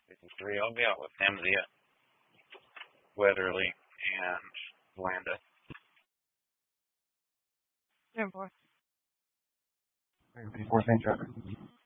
53. I'll be out with Amzia, Weatherly, and Landa. 10-4. 54 St. Trevor.